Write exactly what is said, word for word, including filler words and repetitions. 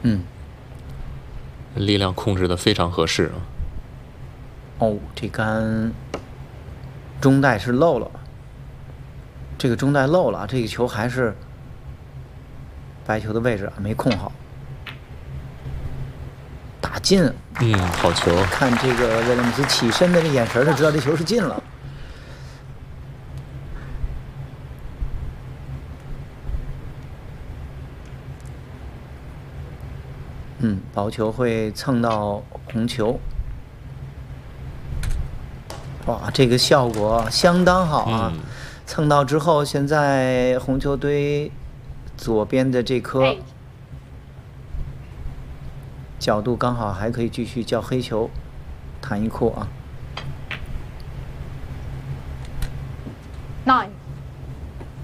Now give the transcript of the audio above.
嗯， 力量控制的非常合适啊。 哦，这杆中带是漏了，这个中带漏了，这个球还是白球的位置没控好，打进。 嗯，好球！ 看这个威廉姆斯起身的这眼神，就知道这球是进了。嗯，薄球会蹭到红球。哇，这个效果相当好啊！ 嗯、 蹭到之后，现在红球堆左边的这颗角度刚好还可以继续叫黑球，弹一库啊。 Nine。